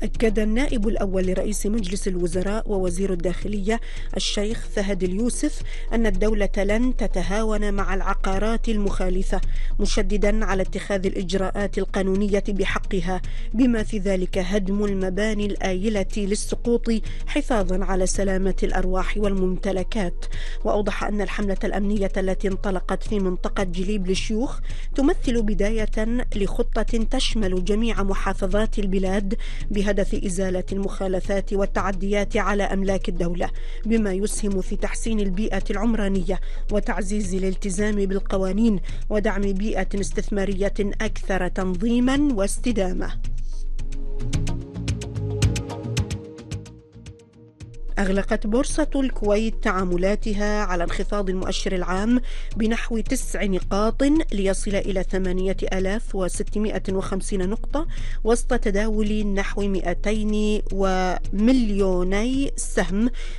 أكد النائب الأول لرئيس مجلس الوزراء ووزير الداخلية الشيخ فهد اليوسف أن الدولة لن تتهاون مع العقارات المخالفة، مشددا على اتخاذ الإجراءات القانونية بحقها، بما في ذلك هدم المباني الآيلة للسقوط حفاظا على سلامة الأرواح والممتلكات. وأوضح أن الحملة الأمنية التي انطلقت في منطقة جليب للشيوخ تمثل بداية لخطة تشمل جميع محافظات البلاد بهدف إزالة المخالفات والتعديات على أملاك الدولة، بما يسهم في تحسين البيئة العمرانية وتعزيز الالتزام بالقوانين ودعم بيئة استثمارية أكثر تنظيما واستدامة. أغلقت بورصة الكويت تعاملاتها على انخفاض المؤشر العام بنحو 9 نقاط ليصل إلى 8650 نقطة، وسط تداول نحو 200 ومليوني سهم